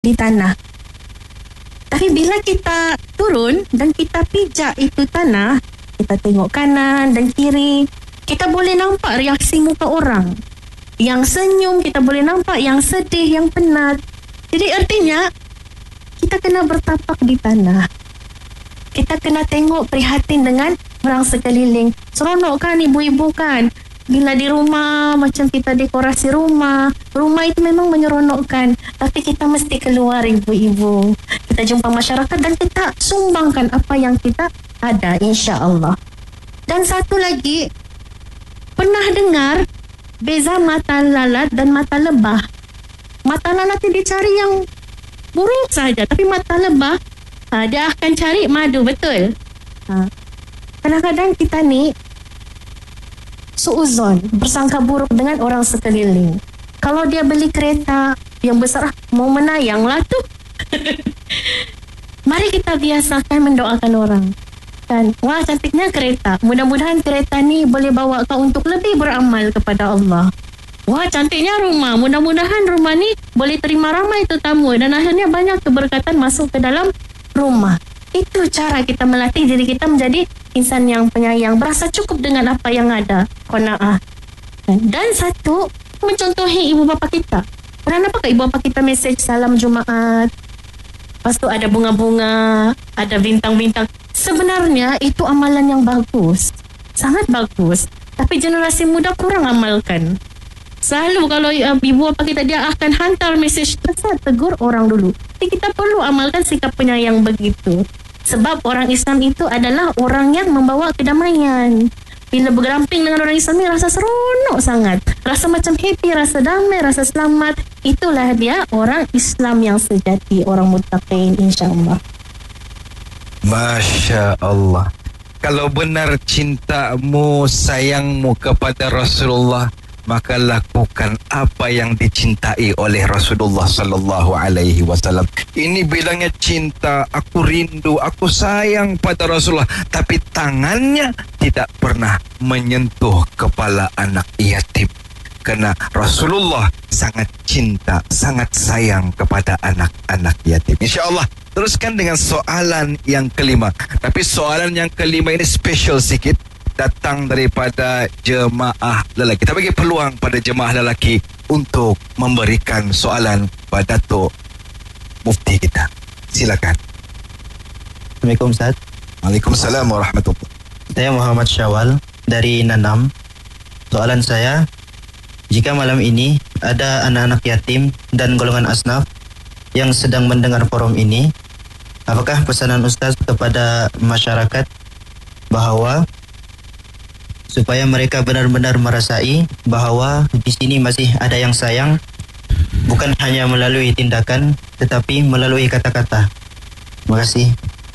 di tanah. Tapi bila kita turun dan kita pijak itu tanah, kita tengok kanan dan kiri, kita boleh nampak reaksi muka orang. Yang senyum, kita boleh nampak yang sedih, yang penat. Jadi artinya, kita kena bertapak di tanah. Kita kena tengok, prihatin dengan orang sekeliling. Seronok kan ibu-ibu kan? Bila di rumah, macam kita dekorasi rumah itu memang menyeronokkan. Tapi kita mesti keluar ibu-ibu. Kita jumpa masyarakat dan kita sumbangkan apa yang kita ada, insya-Allah. Dan satu lagi, pernah dengar beza mata lalat dan mata lebah? Mata lalat itu dicari yang buruk saja, tapi mata lebah dia akan cari madu, betul? Kadang-kadang kita ni suuzon, bersangka buruk dengan orang sekeliling. Kalau dia beli kereta yang besar, mau menayang lah tu. Mari kita biasakan mendoakan orang. Dan wah, cantiknya kereta. Mudah-mudahan kereta ni boleh bawa kau untuk lebih beramal kepada Allah. Wah, cantiknya rumah. Mudah-mudahan rumah ni boleh terima ramai tetamu dan akhirnya banyak keberkatan masuk ke dalam rumah. Itu cara kita melatih diri kita menjadi insan yang penyayang, berasa cukup dengan apa yang ada, qanaah. Dan satu, mencontohi ibu bapa kita. Pernah nampak ibu bapa kita mesej salam Jumaat, lepas tu ada bunga-bunga, ada bintang-bintang. Sebenarnya itu amalan yang bagus, sangat bagus. Tapi generasi muda kurang amalkan. Selalu kalau ibu bapa kita, dia akan hantar mesej tegur orang dulu. Jadi kita perlu amalkan sikap penyayang begitu. Sebab orang Islam itu adalah orang yang membawa kedamaian. Bila bergamping dengan orang Islam ni, rasa seronok sangat. Rasa macam happy, rasa damai, rasa selamat. Itulah dia orang Islam yang sejati, orang muttaqin, insya-Allah. Masya Allah. Kalau benar cintamu, sayangmu kepada Rasulullah, maka lakukan apa yang dicintai oleh Rasulullah sallallahu alaihi wasallam. Ini bilangnya cinta, aku rindu, aku sayang pada Rasulullah, tapi tangannya tidak pernah menyentuh kepala anak yatim. Kerana Rasulullah sangat cinta, sangat sayang kepada anak-anak yatim. InsyaAllah teruskan dengan soalan yang kelima. Tapi soalan yang kelima ini special sikit, datang daripada jemaah lelaki. Kita bagi peluang pada jemaah lelaki untuk memberikan soalan pada Datuk Mufti kita. Silakan. Assalamualaikum Ustaz. Waalaikumsalam warahmatullahi. Saya Muhammad Syawal dari Nanam. Soalan saya, jika malam ini ada anak-anak yatim dan golongan asnaf yang sedang mendengar forum ini, apakah pesanan Ustaz kepada masyarakat bahawa supaya mereka benar-benar merasai bahawa di sini masih ada yang sayang, bukan hanya melalui tindakan tetapi melalui kata-kata. Terima kasih.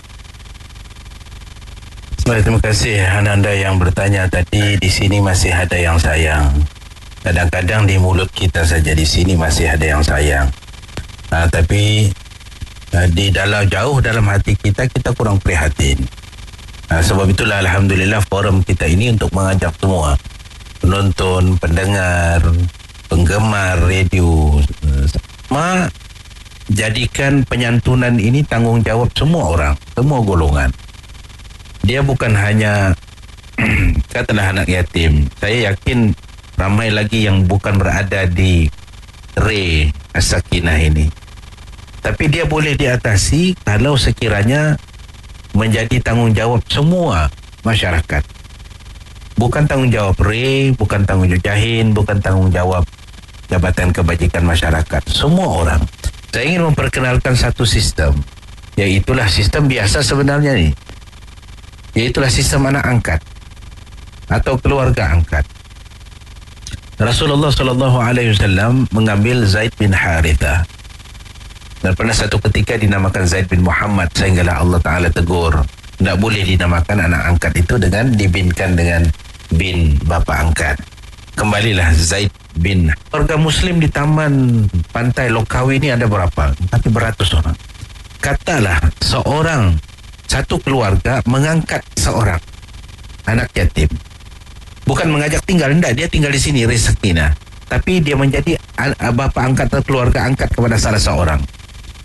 Terima kasih anda yang bertanya tadi. Di sini masih ada yang sayang. Kadang-kadang di mulut kita saja di sini masih ada yang sayang. Tapi di jauh dalam hati kita kurang prihatin. Sebab itulah alhamdulillah forum kita ini untuk mengajak semua penonton, pendengar, penggemar radio, semua jadikan penyantunan ini tanggungjawab semua orang, semua golongan. Dia bukan hanya katalah anak yatim. Saya yakin ramai lagi yang bukan berada di Re As-Sakinah ini. Tapi dia boleh diatasi kalau sekiranya menjadi tanggungjawab semua masyarakat. Bukan tanggungjawab Re, bukan tanggungjawab Jahin, bukan tanggungjawab Jabatan Kebajikan Masyarakat. Semua orang. Saya ingin memperkenalkan satu sistem, iaitulah sistem biasa sebenarnya ni. Iaitulah sistem anak angkat atau keluarga angkat. Rasulullah SAW mengambil Zaid bin Harithah. Dan pernah satu ketika dinamakan Zaid bin Muhammad, sehinggalah Allah Ta'ala tegur, tidak boleh dinamakan anak angkat itu dengan dibinkan dengan bin bapa angkat. Kembalilah Zaid bin. Keluarga Muslim di Taman Pantai Lokawi ini ada berapa? Tapi beratus orang. Katalah satu keluarga mengangkat seorang anak yatim. Bukan mengajak tinggal, tidak. Dia tinggal di sini, Rizkina. Tapi dia menjadi bapa angkat atau keluarga angkat kepada salah seorang.